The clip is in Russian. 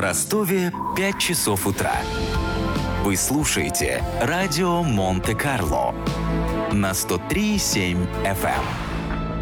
Ростове 5 часов утра. Вы слушаете радио Монте-Карло на 103,7 FM.